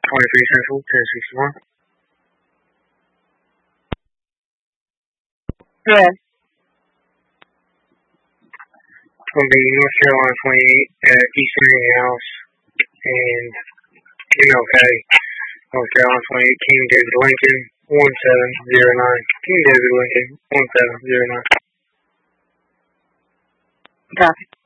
23 Central, 1061. Good. Will be North Carolina 28 at Eastern House and MLK, North Carolina 28, King David Lincoln, 1709. King David Lincoln, 1709. Copy.